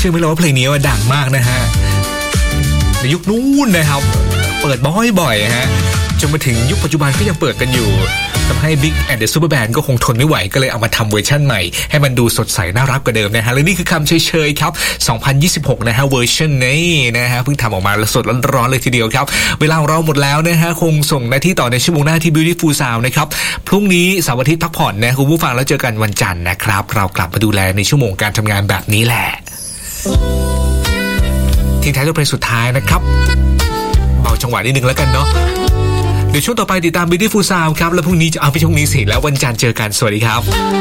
ชื่อไหมล่ะว่าเพลงนี้ดังมากนะฮะในยุคนู้นนะครับเปิดบ่อยๆฮะจนมาถึงยุคปัจจุบันก็ยังเปิดกันอยู่ทำให้ Big and the Super Band ก็คงทนไม่ไหวก็เลยเอามาทำเวอร์ชั่นใหม่ให้มันดูสดใสน่ารักกว่าเดิมนะฮะและนี่คือคำเฉยๆครับ2026นะฮะเวอร์ชันนี้นะฮะเพิ่งทำออกมาสดร้อนๆเลยทีเดียวครับเวลาของเราหมดแล้วนะฮะคงส่งหน้าที่ต่อในชั่วโมงหน้าที่ Beautiful Sound นะครับพรุ่งนี้เสาร์อาทิตย์พักผ่อนนะคุณผู้ฟังแล้วเจอกันวันจันทร์นะครับเรากลับมาดูแลในชั่วโมงการทำงานแบบนี้แหละทิ้งท้ายด้วยเพลงสุดท้ายนะครับเบาจังหวะนิดนึงแล้วกันเนาะเดี๋ยวช่วงต่อไปติดตาม Beautiful Sound ครับแล้วพรุ่งนี้จะเอาไปช่วงนี้สิแล้ววันจันทร์เจอกันสวัสดีครับ